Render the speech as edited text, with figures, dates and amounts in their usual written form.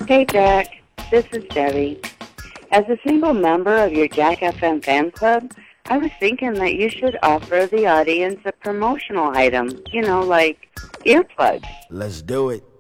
Hey, Jack. This is Debbie. As a single member of your Jack FM fan club, I was thinking that you should offer the audience a promotional item, like earplugs. Let's do it.